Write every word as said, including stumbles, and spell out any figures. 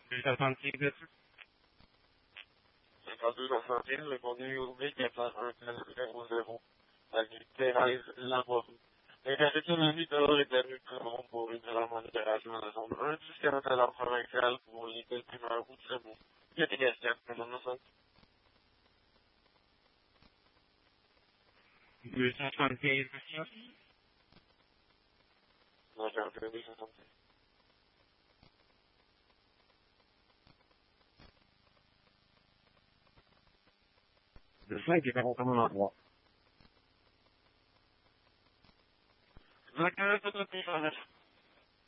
deux cent soixante-six, cinquante-deux soixante-six, répondu au B quatre cent un zéro zéro. Avenue Thérèse Laborie. L'interdiction de vie dehors est avenue Tremont pour une demande d'opération dans la zone un du sénateur provincial pour l'école primaire ou Tremont. Il y a des questions, madame la salle. deux cent soixante-quinze, monsieur. Non, j'ai entendu deux cent soixante-six. Le cinq est à mon endroit.